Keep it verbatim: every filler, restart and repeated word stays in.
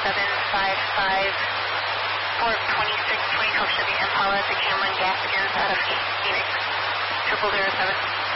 seven five five, four twenty-six, twenty twelve Chevy Impala to Cameron Gaskins out of Phoenix, triple zero seven.